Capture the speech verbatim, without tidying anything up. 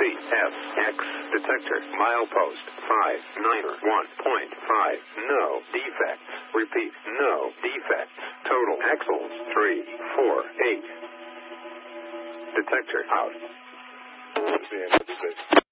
complete. F X detector. Milepost five nine one point five. No defects. Repeat. No defects. Total axles three four eight. Detector out.